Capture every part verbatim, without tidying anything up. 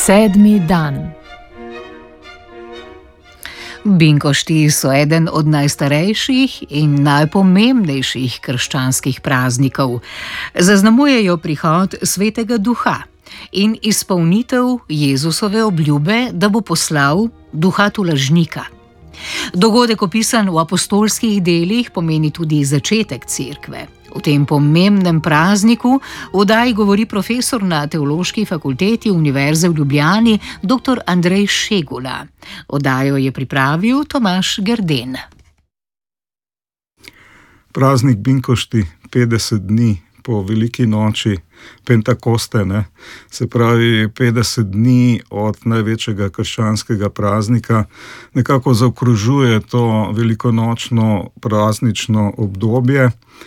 Sedmi dan. Binkošti so eden od najstarejših in najpomembnejših krščanskih praznikov. Zaznamujejo prihod Svetega Duha in izpolnitev Jezusove obljube, da bo poslal duha tolažnika. Dogodek, opisan v apostolskih delih, pomeni tudi začetek cerkve. O tem pomembnem prazniku v oddaji govori profesor na Teološki fakulteti Univerze v Ljubljani, doktor Andrej Šegula. Oddajo je pripravil Tomaž Grden. Praznik Binkošti, petdeset dni po veliki noči Pentakoste, ne? Se pravi petdeset dni od največjega krščanskega praznika, nekako zaokrožuje to velikonočno praznično obdobje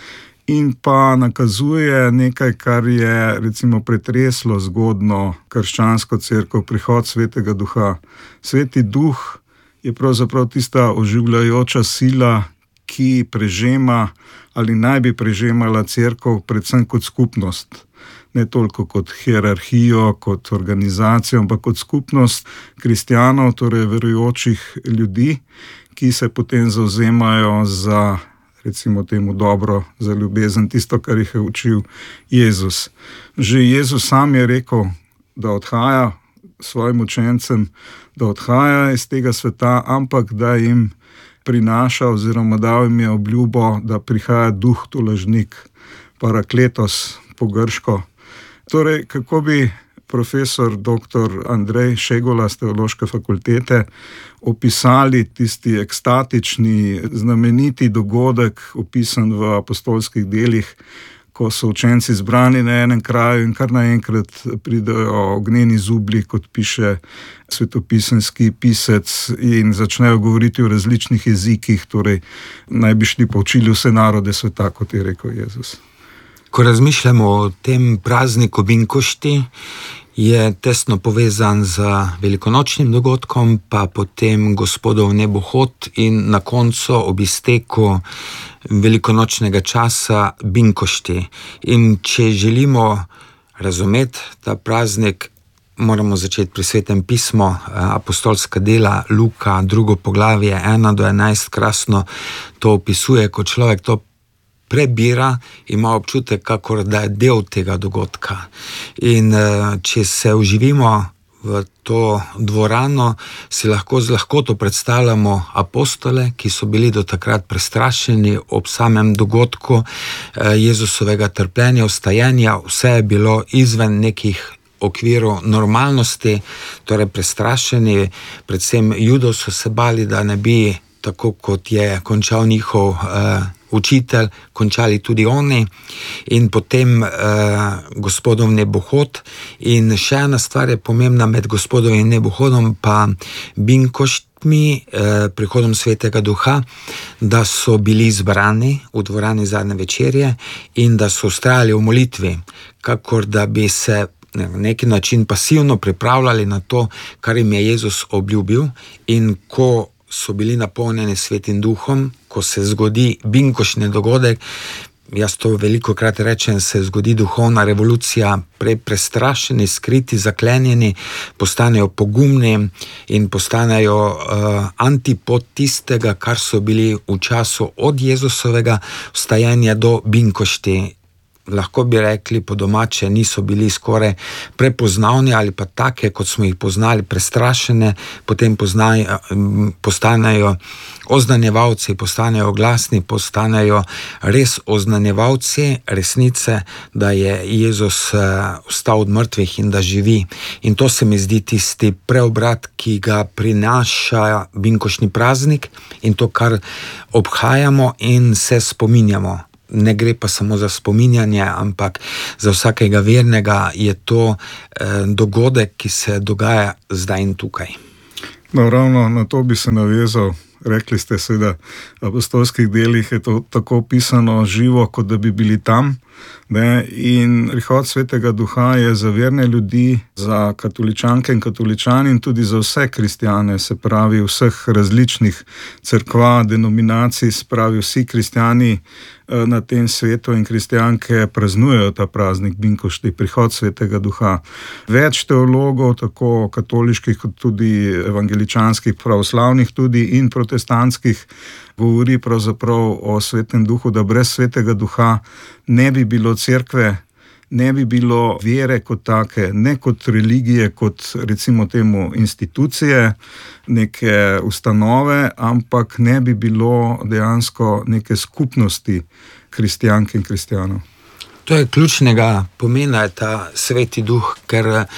in pa nakazuje nekaj, kar je recimo pretreslo zgodno krščansko cerkev, prihod Svetega Duha. Sveti Duh je pravzaprav tista oživljajoča sila, ki prežema ali naj bi prežemala cerkev predvsem kot skupnost. Ne toliko kot hierarhijo, kot organizacijo, ampak kot skupnost kristjanov, torej verujočih ljudi, ki se potem zavzemajo za, recimo temu dobro, za ljubezen, tisto, kar jih je učil Jezus. Že Jezus sam je rekel, da odhaja svojim učencem, da odhaja iz tega sveta, ampak da jim prinaša oziroma dal jim je obljubo, da prihaja duh tolažnik, parakletos po grško. Torej, kako bi profesor doktor Andrej Šegula z Teološke fakultete opisali tisti ekstatični, znameniti dogodek, opisan v apostolskih delih, ko so učenci zbrani na enem kraju in kar naenkrat pridejo ognjeni zublji, kot piše svetopisemski pisec, in začnejo govoriti v različnih jezikih, torej naj bi šli poučili vse narode sveta, kot je rekel Jezus. Ko razmišljamo o tem prazniku Binkošti, je tesno povezan z velikonočnim dogodkom, pa potem Gospodov nebohod in na koncu ob izteku velikonočnega časa Binkošti. In če želimo razumeti ta praznik, moramo začeti pri Svetem pismu. Apostolska dela Luka, drugo poglavje, ena do enajst, krasno to opisuje, ko človek to prebira, ima občutek, kakor da je del tega dogodka. In če se vživimo v to dvorano, si lahko z lahkoto predstavljamo apostole, ki so bili do takrat prestrašeni ob samem dogodku Jezusovega trpljenja, vstajenja. Vse je bilo izven nekih okvirov normalnosti, torej prestrašeni, predvsem Judov so se bali, da ne bi, tako kot je končal njihov uh, učitelj, končali tudi oni, in potem uh, Gospodov nebohod. In še ena stvar je pomembna med Gospodovim nebohodom pa Binkoštmi, uh, prihodom Svetega Duha, da so bili zbrani v dvorani zadnje večerje in da so vztrajali v molitvi, kakor da bi se na neki način pasivno pripravljali na to, kar jim je Jezus obljubil. In ko so bili napolnjeni Svetim Duhom, ko se zgodi binkoštni dogodek, jaz to veliko krat rečem, se zgodi duhovna revolucija, prej prestrašeni, skriti, zaklenjeni, postanejo pogumni in postanejo uh, antipod tistega, kar so bili v času od Jezusovega vstajenja do Binkošti. Lahko bi rekli po domače, niso bili skoraj prepoznavni ali pa take, kot smo jih poznali, prestrašene, potem poznaj, postanejo oznanjevalci, postanejo glasni, postanejo res oznanjevalci resnice, da je Jezus vstal od mrtvih in da živi. In to se mi zdi tisti preobrat, ki ga prinaša binkoštni praznik in to, kar obhajamo in se spominjamo. Ne gre pa samo za spominjanje, ampak za vsakega vernega je to eh, dogodek, ki se dogaja zdaj in tukaj. No, ravno na to bi se navezal. Rekli ste se, da v apostolskih delih je to tako opisano živo, kot da bi bili tam. Ne? In prihod Svetega Duha je za verne ljudi, za katoličanke in katoličani in tudi za vse kristjane, se pravi vseh različnih cerkva, denominacij, se pravi vsi kristjani na tem svetu in kristjanke praznujejo ta praznik Binkošti, prihod Svetega Duha. Več teologov, tako katoliških kot tudi evangeličanskih, pravoslavnih tudi in protestantskih, govori pravzaprav o Svetem Duhu, da brez Svetega Duha ne bi bilo cerkve, ne bi bilo vere kot take, ne kot religije, kot recimo temu institucije, neke ustanove, ampak ne bi bilo dejansko neke skupnosti kristjank in kristjanov. To je ključnega pomena, je ta Sveti Duh, ker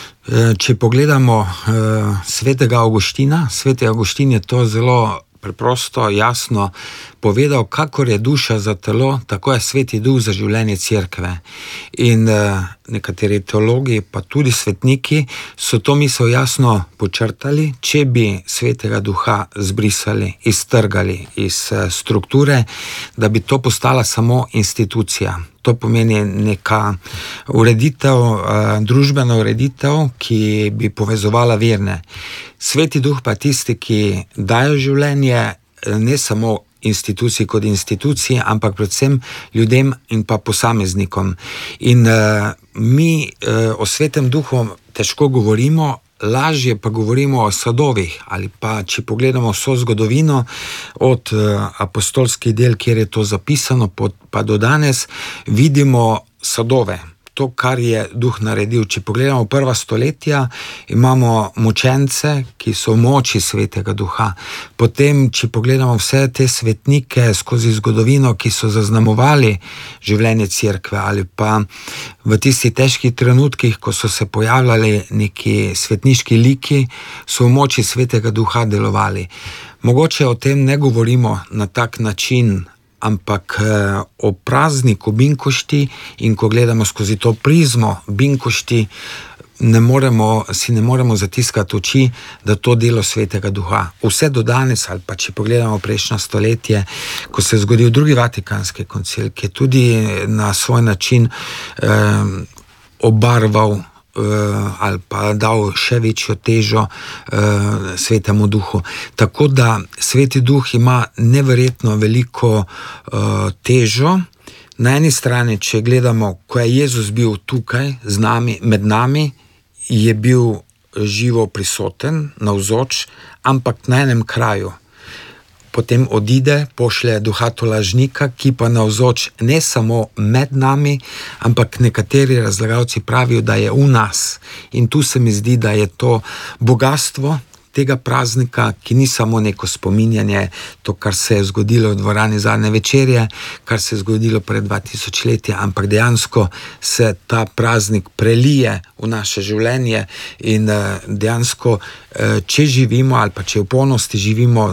če pogledamo svetega Avguština, sveti Avguštin je to zelo preprosto, jasno povedal, kakor je duša za telo, tako je Sveti Duh za življenje cerkve. In eh, nekateri teologi, pa tudi svetniki, so to misel jasno počrtali, če bi Svetega Duha zbrisali, iztrgali iz eh, strukture, da bi to postala samo institucija. To pomeni neka ureditev, eh, družbena ureditev, ki bi povezovala verne. Sveti Duh pa tisti, ki dajo življenje, ne samo instituciji kot instituciji, ampak predvsem ljudem in pa posameznikom. In uh, mi uh, o Svetem Duhu težko govorimo, lažje pa govorimo o sadovih, ali pa če pogledamo vso zgodovino od uh, apostolskih del, kjer je to zapisano, pa do danes vidimo sadove. To, kar je Duh naredil. Če pogledamo prva stoletja, imamo mučence, ki so v moči Svetega Duha. Potem, če pogledamo vse te svetnike skozi zgodovino, ki so zaznamovali življenje cerkve, ali pa v tistih težkih trenutkih, ko so se pojavljali neki svetniški liki, so v moči Svetega Duha delovali. Mogoče o tem ne govorimo na tak način, ampak eh, o prazniku Binkošti, in ko gledamo skozi to prizmo Binkošti, ne moremo, si ne moremo zatiskati oči, da to delo Svetega Duha. Vse do danes, ali pa če pogledamo prejšnje stoletje, ko se je zgodil drugi Vatikanski koncil, ki je tudi na svoj način eh, obarval ali pa dal še večjo težo uh, Svetemu Duhu. Tako da Sveti Duh ima neverjetno veliko uh, težo. Na eni strani, če gledamo, ko je Jezus bil tukaj z nami, med nami, je bil živo prisoten, navzoč, ampak na enem kraju. Potem odide, pošlje duha tolažnika, ki pa navzoč ne samo med nami, ampak nekateri razlagalci pravijo, da je v nas. In tu se mi zdi, da je to bogastvo tega praznika, ki ni samo neko spominjanje, to, kar se je zgodilo v dvorani Zadnje večerje, kar se je zgodilo pred dva tisoč leti, ampak dejansko se ta praznik prelije v naše življenje in dejansko, če živimo ali pa če v polnosti živimo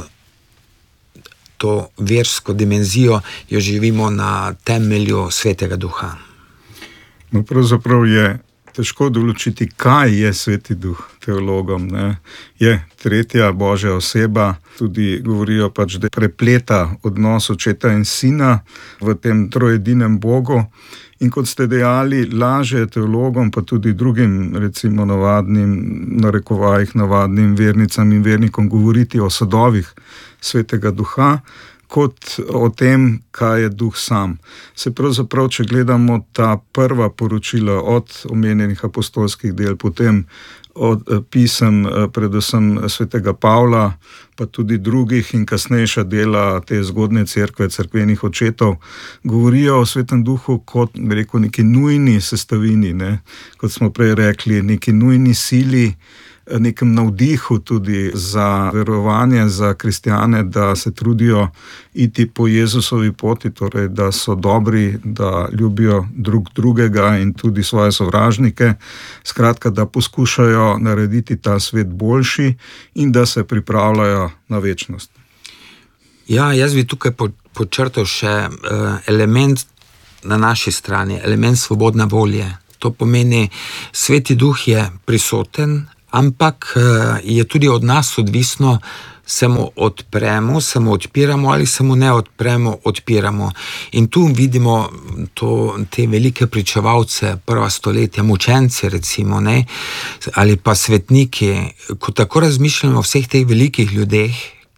to versko dimenzijo, jo živimo na temelju Svetega Duha. No, pravzaprav je težko določiti, kaj je Sveti Duh teologom. Ne? Je tretja Božja oseba, tudi govorijo pač, da prepleta odnos očeta in sina v tem trojedinem Bogu. In kot ste dejali, laže teologom, pa tudi drugim, recimo navadnim, narekovajih, navadnim vernicam in vernikom govoriti o sadovih Svetega Duha, kot o tem, kaj je Duh sam. Se pravzaprav, če gledamo ta prva poročila od omenjenih apostolskih del, potem od pisem, predvsem Svetega Pavla, pa tudi drugih in kasnejša dela te zgodne cerkve, cerkvenih očetov, govorijo o Svetem Duhu kot, bi rekel, neki nujni sestavini, ne? Kot smo prej rekli, neki nujni sili, nekem navdihu tudi za verovanje, za kristjane, da se trudijo iti po Jezusovi poti, torej da so dobri, da ljubijo drug drugega in tudi svoje sovražnike, skratka, da poskušajo narediti ta svet boljši in da se pripravljajo na večnost. Ja, jaz bi tukaj počrtal še element na naši strani, element svobodne volje. To pomeni, Sveti Duh je prisoten, ampak je tudi od nas odvisno, se mu odpremo, se mu odpiramo ali se mu ne odpremo, odpiramo. In tu vidimo to, te velike pričevalce prva stoletja, mučenci recimo, ne? Ali pa svetniki. Ko tako razmišljamo o vseh teh velikih ljudeh,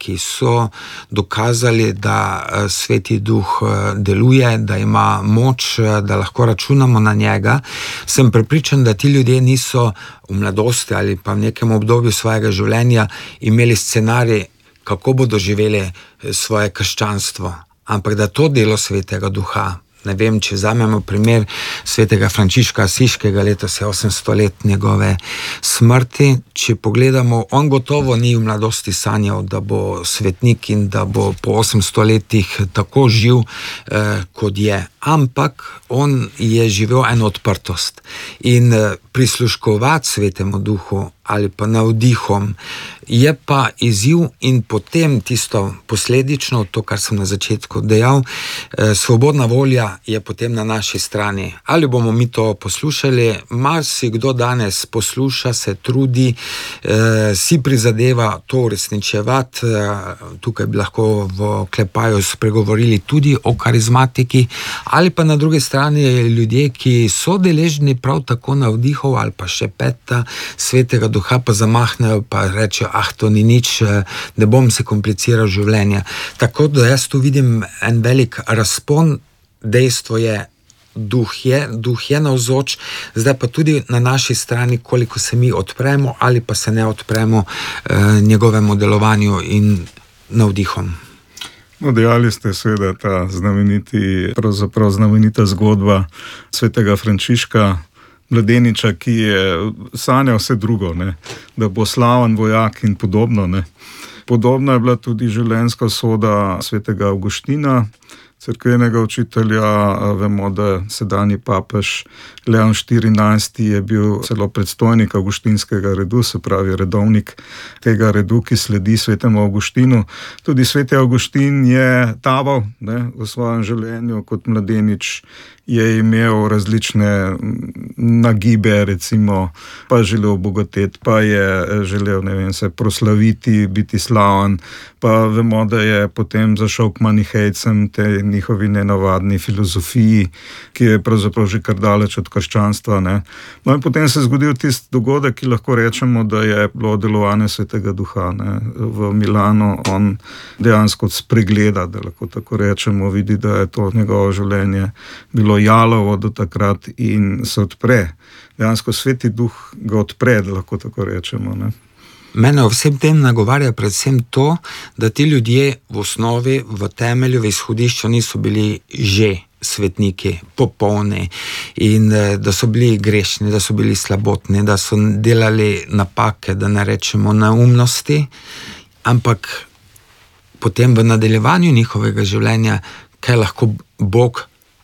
prazniki so dokazali, da Sveti Duh deluje, da ima moč, da lahko računamo na njega. Sem prepričan, da ti ljudje niso v mladosti ali pa v nekem obdobju svojega življenja imeli scenarij, kako bodo živeli svoje krščanstvo, ampak da to delo Svetega Duha. Ne vem, če vzamemo primer svetega Frančiška Asiškega, letos je osemsto let njegove smrti. Če pogledamo, on gotovo ni v mladosti sanjal, da bo svetnik in da bo po osemsto letih tako živ, eh, kot je. Ampak on je živel eno odprtost in eh, prisluškovati Svetemu Duhu ali pa navdihom je pa izziv in potem tisto posledično, to, kar sem na začetku dejal, eh, svobodna volja je potem na naši strani. Ali bomo mi to poslušali? Marsikdo danes posluša, se trudi, eh, si prizadeva to uresničevati. Eh, tukaj bi lahko v klepaju spregovorili tudi o karizmatiki, ali pa na drugi strani ljudje, ki so deležni prav tako navdihov ali pa šepeta Svetega Duha, pa zamahnejo pa rečejo, ah, to ni nič, ne bom se kompliciral življenja. Tako da jaz tu vidim en velik razpon. Dejstvo je, duh je, duh je navzoč, zdaj pa tudi na naši strani, koliko se mi odpremo ali pa se ne odpremo eh, njegovemu delovanju in navdihom. No, dejali ste seveda ta znameniti, pravzaprav znamenita zgodba svetega Frančiška, mladeniča, ki je sanjal vse drugo, ne? Da bo slaven vojak in podobno. Ne? Podobna je bila tudi življenjska soda svetega Avguština, cerkvenega učitelja. Vemo, da sedanji papež Leon štirinajsti je bil celo predstojnik avguštinskega redu, se pravi redovnik tega redu, ki sledi svetemu Avguštinu. Tudi sveti Avguštin je taval, ne, v svojem življenju kot mladenič, je imel različne nagibe, recimo, pa želel obogateti, pa je želel, ne vem, se proslaviti, biti slaven, pa vemo, da je potem zašel k manihejcem, te njihovi nenavadni filozofiji, ki je pravzaprav že kar daleč od krščanstva. Ne. No in potem se je zgodil tisti dogodek, ki lahko rečemo, da je bilo delovanje Svetega Duha. Ne. V Milanu on dejansko spregleda, da lahko tako rečemo, vidi, da je to njegovo življenje bilo jalovo do takrat in se odpre. Dejansko Sveti Duh ga odpre, da lahko tako rečemo. Ne. Mene v vsem tem nagovarja predvsem to, da ti ljudje v osnovi, v temelju, v izhodišču niso bili že svetniki, popolni in da so bili grešni, da so bili slabotni, da so delali napake, da ne rečemo neumnosti, ampak potem v nadaljevanju njihovega življenja, kaj lahko Bog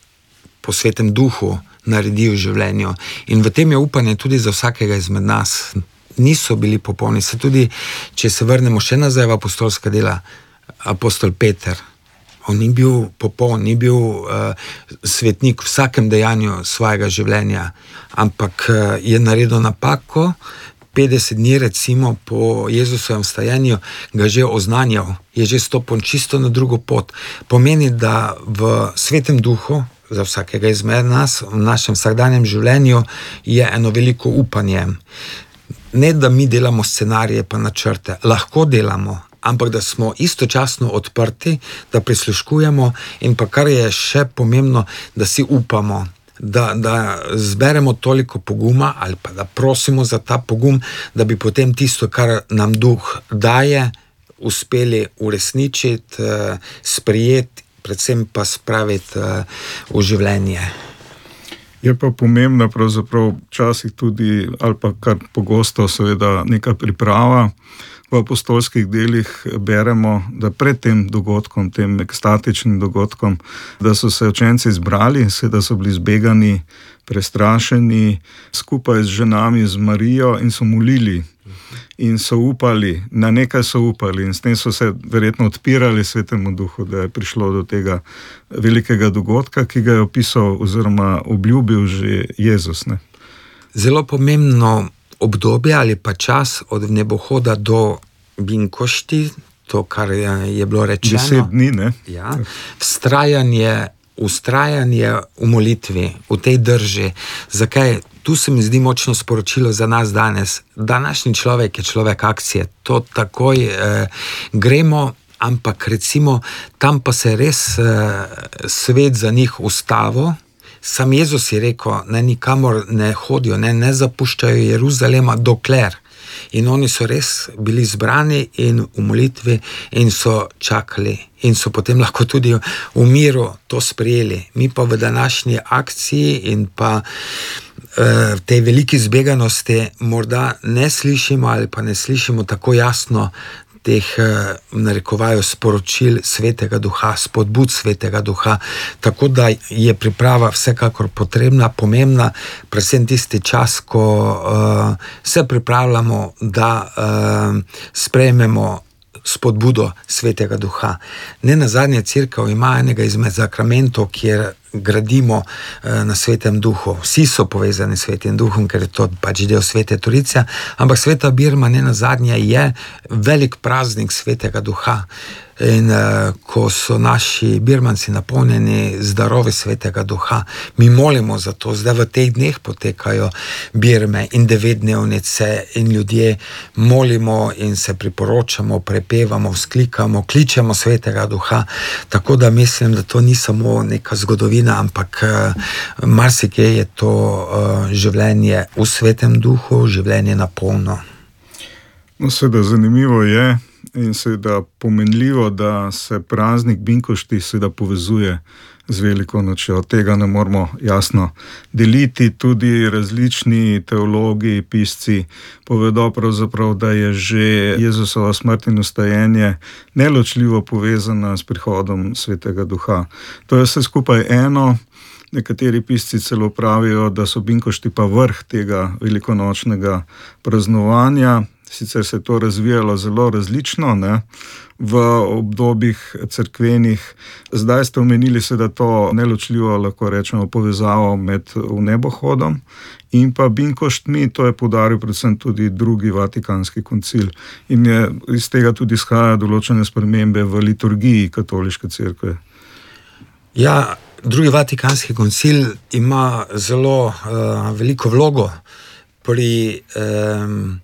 po Svetem Duhu naredi v življenju. In v tem je upanje tudi za vsakega izmed nas. Niso bili popolni. Se tudi, če se vrnemo še nazaj v apostolska dela, apostol Peter, on ni bil popoln, ni bil uh, svetnik v vsakem dejanju svojega življenja, ampak uh, je naredil napako, petdeset dni recimo po Jezusovem vstajenju ga že oznanjal, je že stopil čisto na drugo pot. Pomeni, da v Svetem Duhu za vsakega izmed nas v našem vsakdanjem življenju je eno veliko upanje. Ne, da mi delamo scenarije pa načrte, lahko delamo, ampak da smo istočasno odprti, da prisluškujemo in pa kar je še pomembno, da si upamo, da, da zberemo toliko poguma ali pa da prosimo za ta pogum, da bi potem tisto, kar nam Duh daje, uspeli uresničiti, sprijeti, predvsem pa spraviti v življenje. Je pa pomembna pravzaprav včasih tudi, ali pa kar pogosto seveda neka priprava. V apostolskih delih beremo, da pred tem dogodkom, tem ekstatičnim dogodkom, da so se učenci zbrali, da so bili zbegani, prestrašeni, skupaj z ženami, z Marijo in so molili. In so upali, na nekaj so upali in s tem so se verjetno odpirali Svetemu Duhu, da je prišlo do tega velikega dogodka, ki ga je opisal oziroma obljubil že Jezus. Ne? Zelo pomembno obdobje ali pa čas od nebohoda do Binkošti, to, kar je, je bilo rečeno. Deset dni, ne? Ja, vztrajanje ustrajanje v molitvi, v tej drži. Zakaj? Tu se mi zdi močno sporočilo za nas danes. Današnji človek je človek akcije. To takoj eh, gremo, ampak recimo tam pa se res eh, svet za njih ustavo. Sam Jezus je rekel, ne nikamor ne hodijo, ne, ne zapuščajo Jeruzalema dokler. In oni so res bili zbrani in v molitvi in so čakali in so potem lahko tudi v miru to sprejeli. Mi pa v današnji akciji in pa v tej veliki zbeganosti morda ne slišimo ali pa ne slišimo tako jasno teh, narekovajo, sporočil Svetega Duha, spodbud Svetega Duha, tako da je priprava vsekakor potrebna, pomembna, predvsem tisti čas, ko uh, se pripravljamo, da uh, sprejmemo spodbudo Svetega Duha. Ne nazadnje Cerkev ima enega izmed zakramentov, kjer gradimo eh, na Svetem Duhu. Vsi so povezani s Svetim Duhom, ker je to pač del Svete Trojice, ampak Sveta Birma ne nazadnje je velik praznik Svetega Duha. In uh, ko so naši birmanci napolnjeni z darovi Svetega Duha, mi molimo za to. Zdaj v teh dneh potekajo birme in devetdnevnice in ljudje molimo in se priporočamo, prepevamo, vzklikamo, kličemo Svetega Duha. Tako da mislim, da to ni samo neka zgodovina, ampak uh, marsikje je to uh, življenje v Svetem Duhu, življenje na polno. No, seveda zanimivo je in seveda pomenljivo, da se praznik Binkošti seveda povezuje z veliko nočjo. Tega ne moramo jasno deliti. Tudi različni teologi, pisci povedo pravzaprav, da je že Jezusova smrt in vstajenje neločljivo povezana s prihodom Svetega Duha. To je vse skupaj eno. Nekateri pisci celo pravijo, da so Binkošti pa vrh tega velikonočnega praznovanja. Sicer se je to razvijalo zelo različno, ne, v obdobjih cerkvenih. Zdaj ste omenili se, da to neločljivo, lahko rečemo, povezavo med vnebohodom in pa Binkoštmi, to je poudaril predvsem tudi drugi Vatikanski koncil. In je iz tega tudi izhaja določene spremembe v liturgiji katoliške cerkve. Ja, drugi Vatikanski koncil ima zelo uh, veliko vlogo pri um,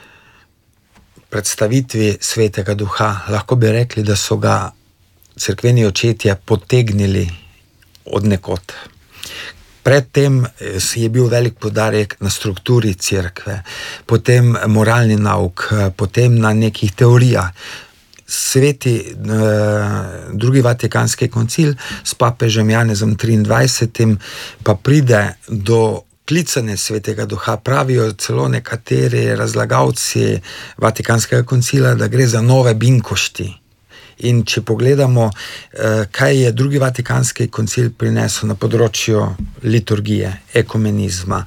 predstavitvi Svetega Duha. Lahko bi rekli, da so ga cerkveni očetje potegnili od nekod. Predtem je bil velik poudarek na strukturi cerkve, potem moralni nauk, potem na nekih teorijah. Sveti eh, drugi Vatikanski koncil s papežem Janezom triindvajsetim pa pride do klicanje Svetega Duha. Pravijo celo nekateri razlagalci Vatikanskega koncila, da gre za nove Binkošti. In če pogledamo, kaj je drugi Vatikanski koncil prinesel na področju liturgije, ekumenizma,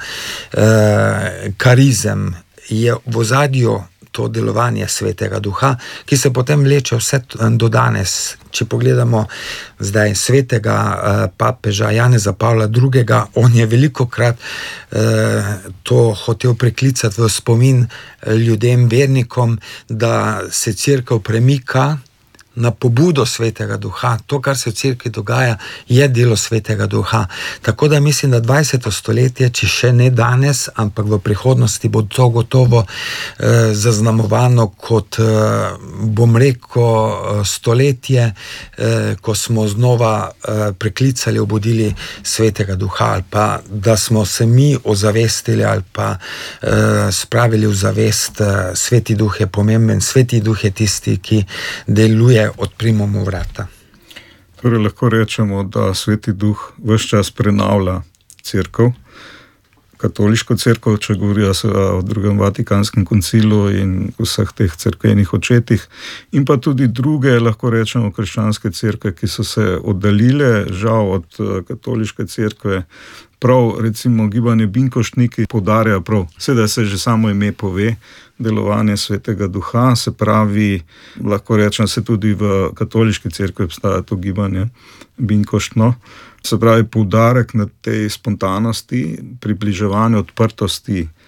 karizem, je v ozadju to delovanje Svetega Duha, ki se potem vleče vse do danes. Če pogledamo zdaj svetega eh, papeža Janeza Pavla drugega, on je velikokrat eh, to hotel priklicati v spomin ljudem, vernikom, da se cerkev premika na pobudo Svetega Duha. To, kar se v cerkvi dogaja, je delo Svetega Duha. Tako da mislim, da dvajseto stoletje, če še ne danes, ampak v prihodnosti bo to gotovo eh, zaznamovano kot, eh, bom rekel, stoletje, eh, ko smo znova eh, preklicali, obudili Svetega Duha, ali pa da smo se mi ozavestili ali pa eh, spravili v zavest. Eh, Sveti Duh je pomemben, Sveti Duh je tisti, ki deluje odprimo mu vrata. Torej lahko rečemo, da Sveti Duh ves čas prenavlja cerkev, katoliško cerkev, če govorijo se o drugem Vatikanskem koncilu in vseh teh cerkvenih očetih, in pa tudi druge, lahko rečemo, krščanske cerkve, ki so se oddaljile, žal, od katoliške cerkve. Prav, recimo, gibanje Binkoštniki poudarja prav, seveda se že samo ime pove, delovanje Svetega Duha, se pravi, lahko rečem, se tudi v katoliški cerkvi obstaja to gibanje Binkoštno, se pravi, poudarek na tej spontanosti, približevanju, odprtosti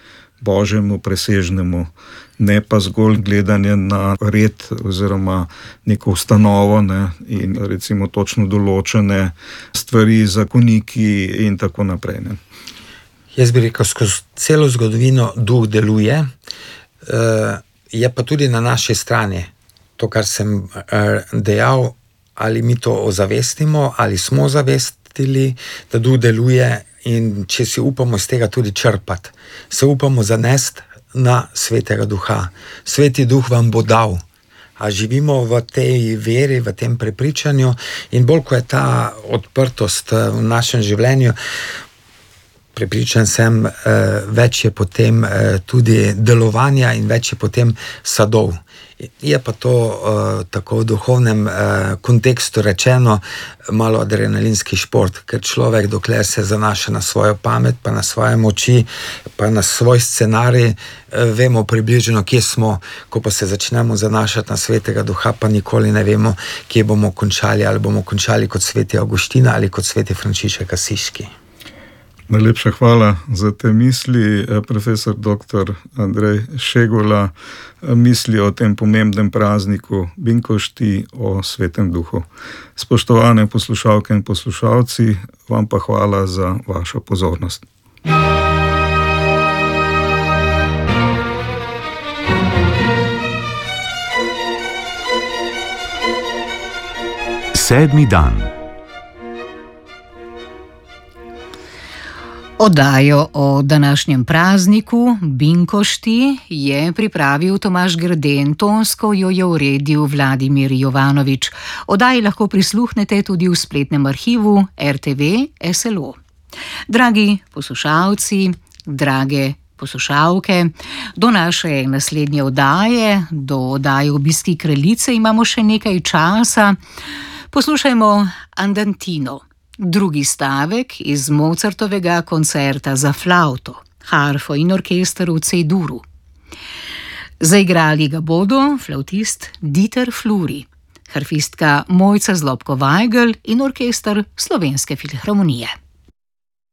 božjemu, presežnemu, ne pa zgolj gledanje na red oziroma neko ustanovo, ne, in recimo točno določene stvari, zakoniki in tako naprej. Ne. Jaz bi rekel, skozi celo zgodovino duh deluje, je pa tudi na naši strani. To, kar sem dejal, ali mi to ozavestimo, ali smo zavestili, da duh deluje, in če si upamo iz tega tudi črpati, se upamo zanesti na svetega duha. Sveti duh vam bo dal. A živimo v tej veri, v tem prepričanju, in bolj ko je ta odprtost v našem življenju, prepričan sem, več je potem tudi delovanja in več je potem sadov. Je pa to tako v duhovnem kontekstu rečeno malo adrenalinski šport, ker človek, dokler se zanaša na svojo pamet, pa na svoje moči, pa na svoj scenarij, vemo približno, kje smo, ko pa se začnemo zanašati na svetega duha, pa nikoli ne vemo, kje bomo končali, ali bomo končali kot sveti Avguštin ali kot sveti Frančišek Asiški. Najlepša hvala za te misli, profesor doktor Andrej Šegula, misli o tem pomembnem prazniku Binkošti, o svetem duhu. Spoštovane poslušalke in poslušalci, vam pa hvala za vašo pozornost. Sedmi dan. Oddajo o današnjem prazniku Binkošti je pripravil Tomaž Greden, tonsko jo je uredil Vladimir Jovanovič. Oddaji lahko prisluhnete tudi v spletnem arhivu R T V S L O. Dragi poslušalci, drage poslušalke, do naše naslednje oddaje, do oddaje Obiski kraljice imamo še nekaj časa. Poslušajmo Andantino. Drugi stavek iz Mozartovega koncerta za flavto, harfo in orkester v C-duru. Zaigrali ga bodo flavtist Dieter Fluri, harfistka Mojca Zlobko-Vajgl in orkester Slovenske filharmonije.